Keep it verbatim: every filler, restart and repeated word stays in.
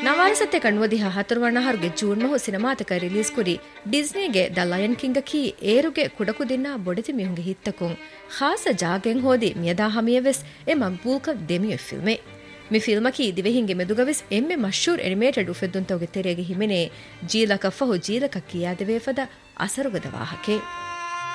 ನವಾರಸತ್ತೆ ಕಣ್ವದಿಹ ಹತುರ್ವಣ್ಣಹರುಗೆ June ಮಹು ಸಿನಿಮಾತಕ release ಕುರಿ ಡಿಸ್ನಿಗೆ the lion king key ಏರುಗೆ ಕುಡಕು ದಿನ್ನ ಬೊಡಿತಿ ಮಿಹುಂಗೆ ಹಿತ್ತಕುಂ ಖಾಸ ಜಾಗೆಂ ಹೋದಿ ಮಿಯದಾ ಹಮಿಯವೆಸ್ A ಮಕ್ಬೂಲ್ಕ ದೆಮಿಯ ಫಿಲ್ಮೆ ಮಿ ಫಿಲ್ಮಕಿ ದಿವೆಹಿಂಗೆ ಮೆದುಗವೆಸ್ ಎಮ್ಮೆ ಮಶೂರ್ ಎನಿಮೇಟೆಡ್ ಉಫೆದ್ದುಂತವಗೆ ತೆರೆಗೆ ಹಿಮೆನೆ ಜೀಲಕ ಫಹು ಜೀಲಕ ಕಿಯಾದೆವೇಫದ ಅಸರುಗದ ವಾಹಕೆ